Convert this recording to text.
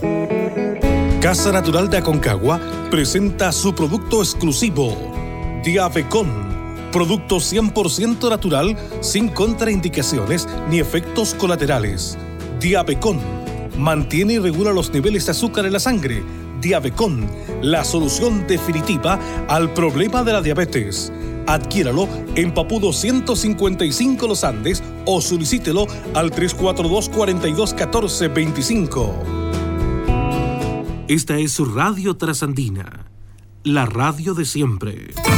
Casa Natural de Aconcagua presenta su producto exclusivo, Diabecon, producto 100% natural, sin contraindicaciones ni efectos colaterales. Diabecon mantiene y regula los niveles de azúcar en la sangre. Diabecon, la solución definitiva al problema de la diabetes. Adquiéralo en Papudo 155 Los Andes o solicítelo al 342-421425. Esta es su Radio Trasandina, la radio de siempre.